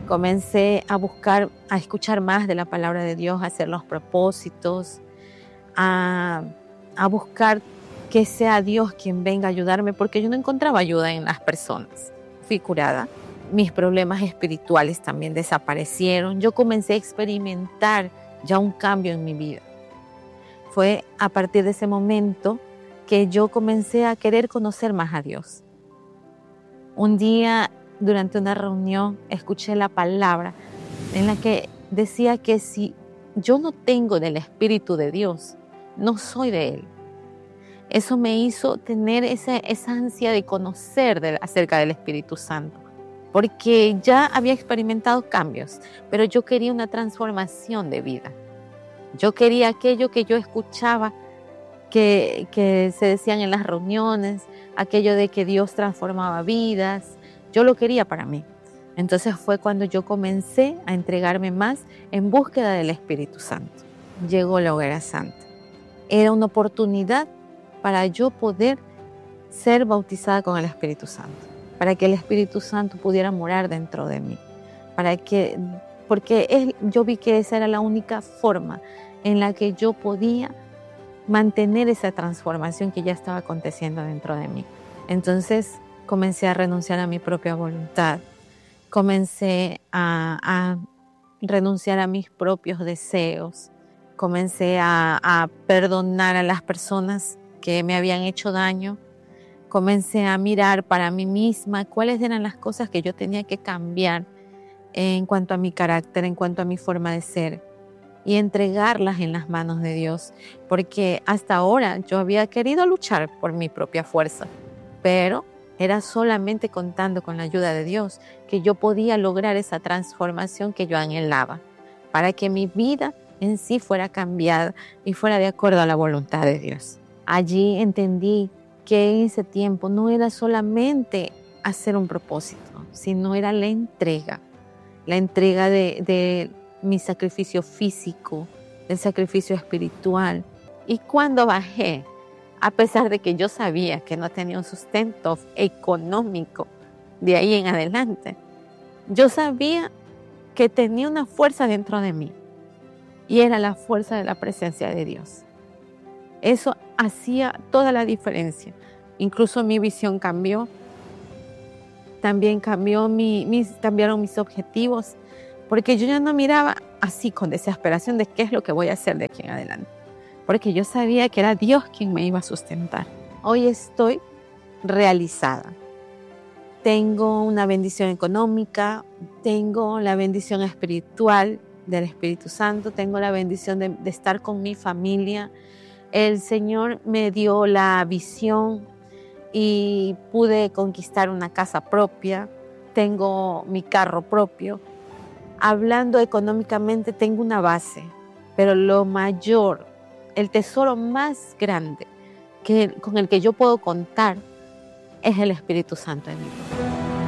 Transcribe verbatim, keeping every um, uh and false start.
Comencé a buscar, a escuchar más de la palabra de Dios, a hacer los propósitos, a, a buscar que sea Dios quien venga a ayudarme, porque yo no encontraba ayuda en las personas. Fui curada. Mis problemas espirituales también desaparecieron. Yo comencé a experimentar ya un cambio en mi vida. Fue a partir de ese momento que yo comencé a querer conocer más a Dios. Un día, durante una reunión, escuché la palabra en la que decía que si yo no tengo del Espíritu de Dios, no soy de Él. Eso me hizo tener esa, esa ansia de conocer de, acerca del Espíritu Santo, porque ya había experimentado cambios, pero yo quería una transformación de vida. Yo quería aquello que yo escuchaba, que, que se decían en las reuniones, aquello de que Dios transformaba vidas. Yo lo quería para mí. Entonces fue cuando yo comencé a entregarme más en búsqueda del Espíritu Santo. Llegó la Hoguera Santa. Era una oportunidad para yo poder ser bautizada con el Espíritu Santo, para que el Espíritu Santo pudiera morar dentro de mí, para que, porque él, yo vi que esa era la única forma en la que yo podía mantener esa transformación que ya estaba aconteciendo dentro de mí. Entonces comencé a renunciar a mi propia voluntad, comencé a, a renunciar a mis propios deseos, comencé a, a perdonar a las personas que me habían hecho daño, comencé a mirar para mí misma cuáles eran las cosas que yo tenía que cambiar en cuanto a mi carácter, en cuanto a mi forma de ser, y entregarlas en las manos de Dios, porque hasta ahora yo había querido luchar por mi propia fuerza, pero era solamente contando con la ayuda de Dios que yo podía lograr esa transformación que yo anhelaba, para que mi vida en sí fuera cambiada y fuera de acuerdo a la voluntad de Dios. Allí entendí que en ese tiempo no era solamente hacer un propósito, sino era la entrega, la entrega de, de mi sacrificio físico, el sacrificio espiritual. Y cuando bajé, a pesar de que yo sabía que no tenía un sustento económico de ahí en adelante, yo sabía que tenía una fuerza dentro de mí y era la fuerza de la presencia de Dios. Eso hacía toda la diferencia. Incluso mi visión cambió, también cambió mi, mis, cambiaron mis objetivos, porque yo ya no miraba así con desesperación de qué es lo que voy a hacer de aquí en adelante, porque yo sabía que era Dios quien me iba a sustentar. Hoy estoy realizada. Tengo una bendición económica, tengo la bendición espiritual del Espíritu Santo, tengo la bendición de, de estar con mi familia. El Señor me dio la visión y pude conquistar una casa propia, tengo mi carro propio. Hablando económicamente, tengo una base, pero lo mayor, el tesoro más grande que, con el que yo puedo contar es el Espíritu Santo en mí.